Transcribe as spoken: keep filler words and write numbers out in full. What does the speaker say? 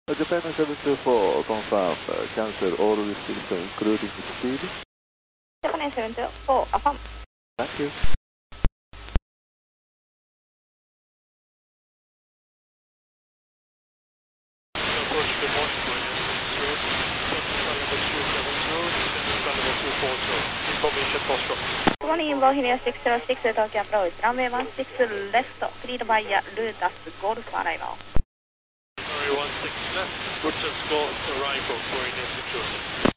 Japan seven two four, confirm, uh, cancel all restrictions including speed. Japan seven two four, affirm. Thank you. Approach the morning, information for stroke. Good morning, Bohemia six zero six, Tokyo approach, runway one six left, cleared by Ludas Golf arrival. Runway one six left, Butcher's Golf arrival, Bohemia six zero six.